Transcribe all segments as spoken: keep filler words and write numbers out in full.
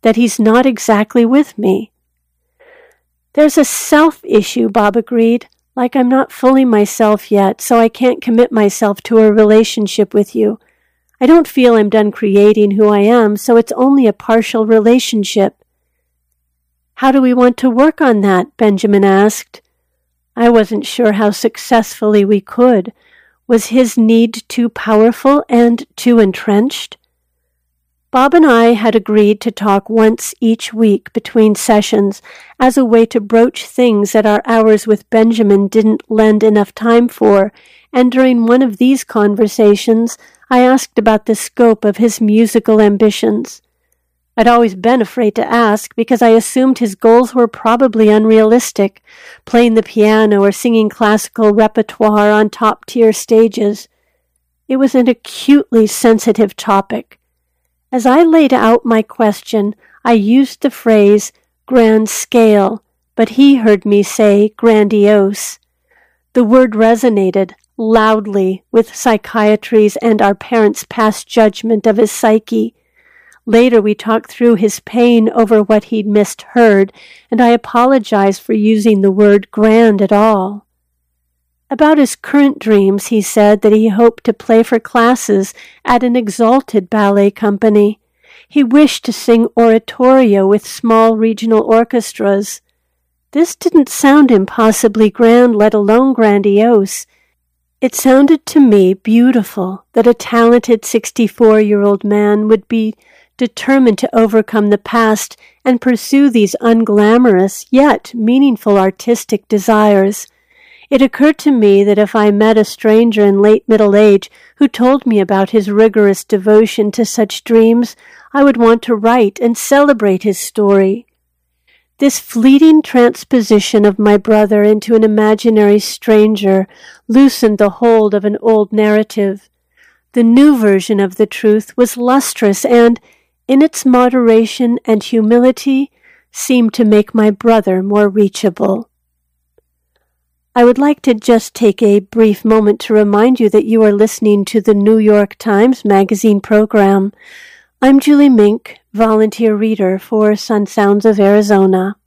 that he's not exactly with me. There's a self issue, Bob agreed, like I'm not fully myself yet, so I can't commit myself to a relationship with you. I don't feel I'm done creating who I am, so it's only a partial relationship. How do we want to work on that? Benjamin asked. I wasn't sure how successfully we could. Was his need too powerful and too entrenched? Bob and I had agreed to talk once each week between sessions as a way to broach things that our hours with Benjamin didn't lend enough time for, and during one of these conversations, I asked about the scope of his musical ambitions. I'd always been afraid to ask because I assumed his goals were probably unrealistic, playing the piano or singing classical repertoire on top-tier stages. It was an acutely sensitive topic. As I laid out my question, I used the phrase grand scale, but he heard me say grandiose. The word resonated loudly with psychiatry's and our parents' past judgment of his psyche. Later we talked through his pain over what he'd misheard, and I apologized for using the word grand at all. About his current dreams, he said that he hoped to play for classes at an exalted ballet company. He wished to sing oratorio with small regional orchestras. This didn't sound impossibly grand, let alone grandiose. It sounded to me beautiful that a talented sixty-four-year-old man would be determined to overcome the past and pursue these unglamorous yet meaningful artistic desires. It occurred to me that if I met a stranger in late middle age who told me about his rigorous devotion to such dreams, I would want to write and celebrate his story. This fleeting transposition of my brother into an imaginary stranger loosened the hold of an old narrative. The new version of the truth was lustrous and, in its moderation and humility, seemed to make my brother more reachable. I would like to just take a brief moment to remind you that you are listening to the New York Times Magazine program. I'm Julie Mink, volunteer reader for Sun Sounds of Arizona.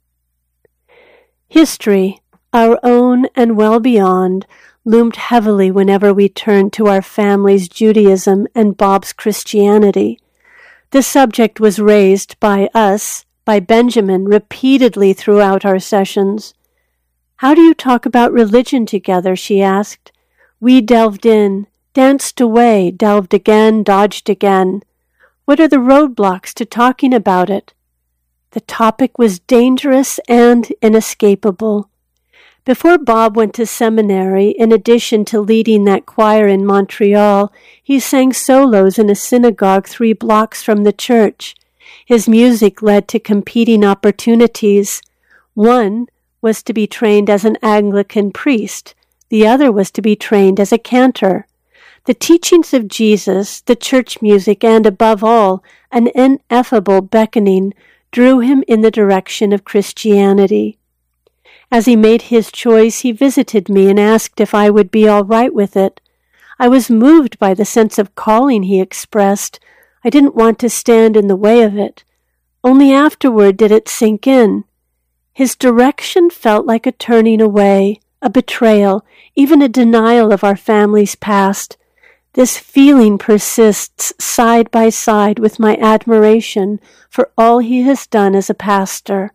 History, our own and well beyond, loomed heavily whenever we turned to our family's Judaism and Bob's Christianity. The subject was raised by us, by Benjamin, repeatedly throughout our sessions. How do you talk about religion together? She asked. We delved in, danced away, delved again, dodged again. What are the roadblocks to talking about it? The topic was dangerous and inescapable. Before Bob went to seminary, in addition to leading that choir in Montreal, he sang solos in a synagogue three blocks from the church. His music led to competing opportunities. One was to be trained as an Anglican priest. The other was to be trained as a cantor. The teachings of Jesus, the church music, and above all, an ineffable beckoning drew him in the direction of Christianity. As he made his choice, he visited me and asked if I would be all right with it. I was moved by the sense of calling he expressed. I didn't want to stand in the way of it. Only afterward did it sink in. His direction felt like a turning away, a betrayal, even a denial of our family's past. This feeling persists side by side with my admiration for all he has done as a pastor.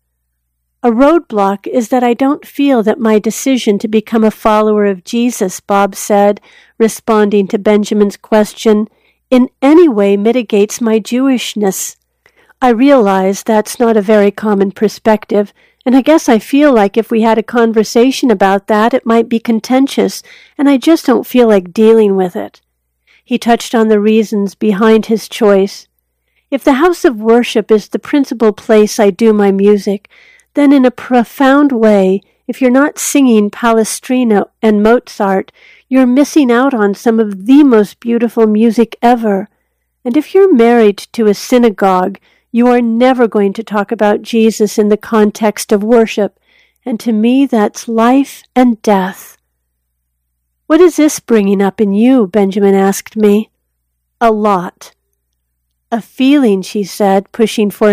A roadblock is that I don't feel that my decision to become a follower of Jesus, Bob said, responding to Benjamin's question, in any way mitigates my Jewishness. I realize that's not a very common perspective, and I guess I feel like if we had a conversation about that, it might be contentious, and I just don't feel like dealing with it. He touched on the reasons behind his choice. If the house of worship is the principal place I do my music, then in a profound way, if you're not singing Palestrina and Mozart, you're missing out on some of the most beautiful music ever. And if you're married to a synagogue, you are never going to talk about Jesus in the context of worship, and to me that's life and death. What is this bringing up in you? Benjamin asked me. A lot. A feeling, she said, pushing for